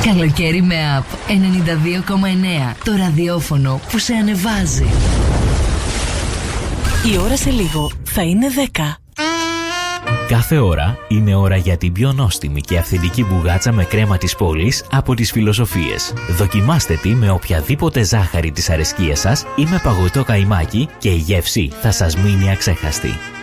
Καλοκαίρι με App 92,9. Το ραδιόφωνο που σε ανεβάζει. Η ώρα σε λίγο θα είναι 10. Κάθε ώρα είναι ώρα για την πιο νόστιμη και αυθεντική μπουγάτσα με κρέμα της πόλης από τις Φιλοσοφίες. Δοκιμάστε τη με οποιαδήποτε ζάχαρη της αρεσκίας σας ή με παγωτό καϊμάκι και η γεύση θα σας μείνει αξέχαστη.